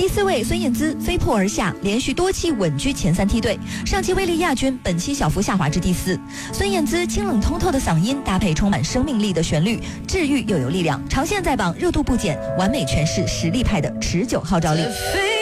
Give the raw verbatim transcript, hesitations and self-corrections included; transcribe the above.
第四位孙燕姿飞扑而下，连续多期稳居前三梯队，上期位列亚军，本期小幅下滑至第四。孙燕姿清冷通透的嗓音搭配充满生命力的旋律，治愈又有力量，长线在榜，热度不减，完美诠释实力派的持久号召力。